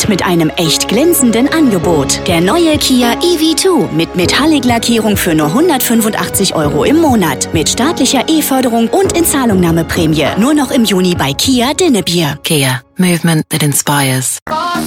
und mit einem echt glänzenden Angebot. Der neue Kia EV2 mit Metallic-Lackierung für nur 185 € im Monat. Mit staatlicher E-Förderung und Inzahlungnahmeprämie. Nur noch im Juni bei Kia Dinnebier. Kia. Movement that inspires.